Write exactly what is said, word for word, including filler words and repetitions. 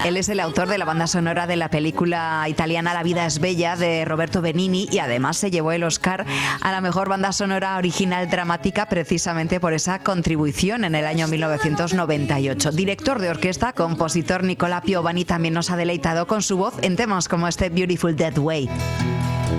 Él es el autor de la banda sonora de la película italiana La vida es bella de Roberto Benigni y además se llevó el Oscar a la mejor banda sonora original dramática precisamente por esa contribución en el año mil novecientos noventa y ocho. Director de orquesta, compositor Nicola Piovani también nos ha deleitado con su voz en temas como este Beautiful Dead Way.